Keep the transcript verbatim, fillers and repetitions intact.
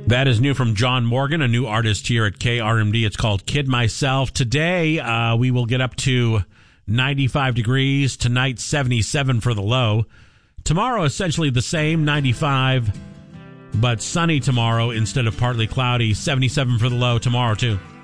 That is new from John Morgan, a new artist here at K R M D. It's called Kid Myself. Today, uh, we will get up to ninety-five degrees. Tonight, seventy-seven for the low. Tomorrow, essentially the same, ninety-five, but sunny tomorrow instead of partly cloudy. seventy-seven for the low tomorrow, too.